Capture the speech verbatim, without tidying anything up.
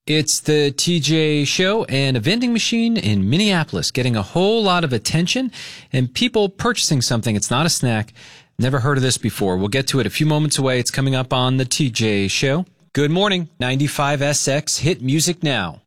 It's the T J Show, and a vending machine in Minneapolis getting a whole lot of attention and people purchasing something. It's not a snack. Never heard of this before. We'll get to it a few moments away. It's coming up on the T J Show. Good morning. ninety-five S X Hit Music Now.